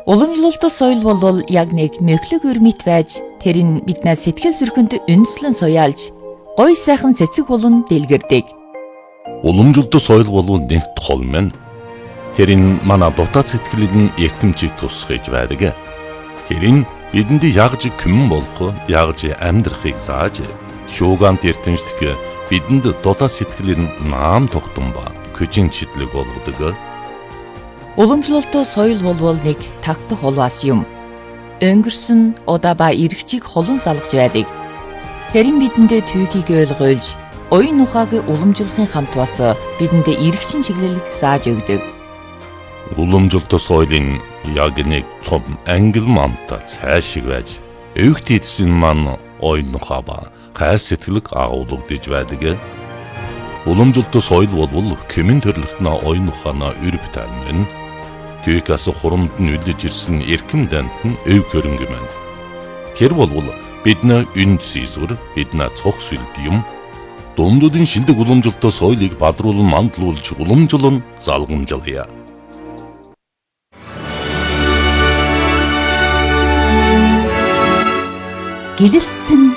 Уламжлалт соёл бол яг нэг мөглөг өрмөт байж тэр нь биднээс сэтгэл зүрхэнд үндэслэн суяалж гоё сайхан цэцэг болон дэлгэрдэг. Уламжлалт соёл бол нэг тол мэн. Тэр нь манай дотоод сэтгэлийн эртэмжийг тусгаж байдаг. Тэр нь бидэнд ягж хүмүн болох, ягж амьдрахыг зааж, шуугант эртэмжлэх бидэнд дотоод сэтгэлийн наам тогтсон ба хүчин читлэг болгодог. Уламжлалт соёл бол нэг тагтах улваас юм. Өнгөрсөн удаа ба иргэчийг холон салгаж байдаг. Тэр нь бидэндээ түүхийг ойлгуулж, оюун ухааг уламжлахын хамт бас бидэндээ иргэчин чиглэлийг зааж өгдөг. Уламжлалт соёлын яг нэг том ангил мамтай цаашиг байж, өвгт эдсэн маань оюун ухаа ба хайр сэтгэлийг агуулгадж байдаг. Уламжлалт соёл бол хэмээн төрлөختнө оюун ухаанаа өрөв таймын түүхээс хурамд нь үлдэж ирсэн эрхэм дант нь өв хөрөнгө мэн. Тэр бол бидний үнд сийсвэр, бидний цог сүлд юм. Дундуудын шилдэг уламжлалт соёлыг бадруулан мандлуулж уламжлан залгамжлая. Гэрэлцэн